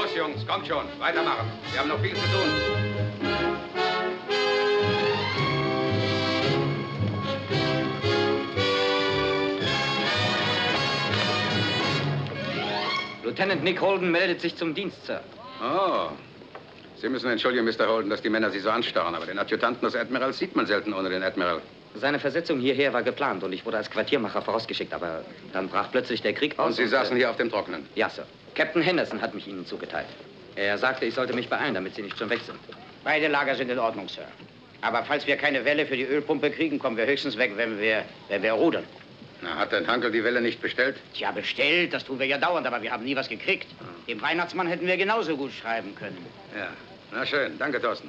Los, Jungs, kommt schon. Weitermachen. Wir haben noch viel zu tun. Lieutenant Nick Holden meldet sich zum Dienst, Sir. Oh. Sie müssen entschuldigen, Mr. Holden, dass die Männer Sie so anstarren, aber den Adjutanten des Admirals sieht man selten ohne den Admiral. Seine Versetzung hierher war geplant und ich wurde als Quartiermacher vorausgeschickt, aber dann brach plötzlich der Krieg aus. Und Sie saßen hier auf dem Trockenen? Ja, Sir. Captain Henderson hat mich Ihnen zugeteilt. Er sagte, ich sollte mich beeilen, damit Sie nicht schon weg sind. Beide Lager sind in Ordnung, Sir. Aber falls wir keine Welle für die Ölpumpe kriegen, kommen wir höchstens weg, wenn wir rudern. Na, hat denn Hankel die Welle nicht bestellt? Tja, bestellt, das tun wir ja dauernd, aber wir haben nie was gekriegt. Dem Weihnachtsmann hätten wir genauso gut schreiben können. Ja, na schön. Danke, Thorsten.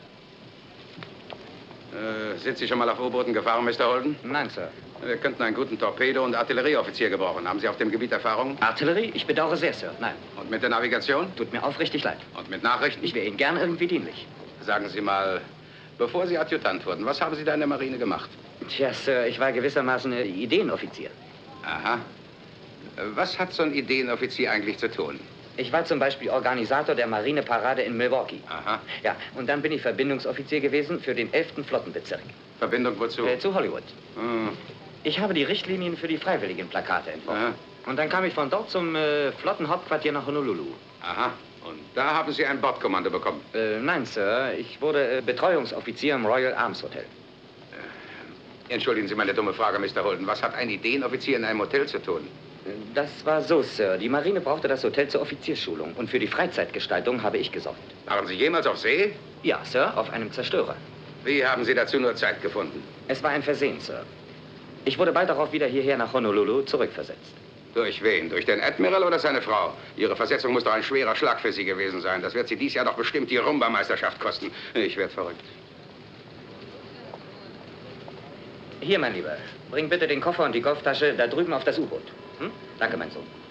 Sind Sie schon mal auf U-Booten gefahren, Mr. Holden? Nein, Sir. Wir könnten einen guten Torpedo- und Artillerieoffizier gebrauchen. Haben Sie auf dem Gebiet Erfahrung? Artillerie? Ich bedauere sehr, Sir. Nein. Und mit der Navigation? Tut mir aufrichtig leid. Und mit Nachrichten? Ich wäre Ihnen gern irgendwie dienlich. Sagen Sie mal, bevor Sie Adjutant wurden, was haben Sie da in der Marine gemacht? Tja, Sir, ich war gewissermaßen Ideenoffizier. Aha. Was hat so ein Ideenoffizier eigentlich zu tun? Ich war zum Beispiel Organisator der Marineparade in Milwaukee. Aha. Ja, und dann bin ich Verbindungsoffizier gewesen für den 11. Flottenbezirk. Verbindung wozu? Zu Hollywood. Hm. Ich habe die Richtlinien für die Freiwilligenplakate entworfen. Aha. Und dann kam ich von dort zum Flottenhauptquartier nach Honolulu. Aha. Und da haben Sie ein Bordkommando bekommen? Nein, Sir. Ich wurde Betreuungsoffizier im Royal Arms Hotel. Entschuldigen Sie meine dumme Frage, Mr. Holden. Was hat ein Ideenoffizier in einem Hotel zu tun? Das war so, Sir. Die Marine brauchte das Hotel zur Offiziersschulung. Und für die Freizeitgestaltung habe ich gesorgt. Waren Sie jemals auf See? Ja, Sir, auf einem Zerstörer. Wie haben Sie dazu nur Zeit gefunden? Es war ein Versehen, Sir. Ich wurde bald darauf wieder hierher nach Honolulu zurückversetzt. Durch wen? Durch den Admiral oder seine Frau? Ihre Versetzung muss doch ein schwerer Schlag für Sie gewesen sein. Das wird Sie dies Jahr doch bestimmt die Rumba-Meisterschaft kosten. Ich werde verrückt. Hier, mein Lieber. Bring bitte den Koffer und die Golftasche da drüben auf das U-Boot. Hm? Danke, mein Sohn.